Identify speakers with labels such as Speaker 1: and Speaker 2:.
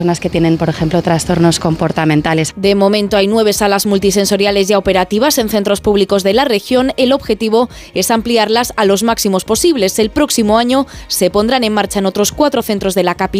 Speaker 1: personas que tienen, por ejemplo, trastornos comportamentales.
Speaker 2: De momento hay 9 salas multisensoriales ya operativas en centros públicos de la región. El objetivo es ampliarlas a los máximos posibles. El próximo año se pondrán en marcha en otros 4 centros de la capital.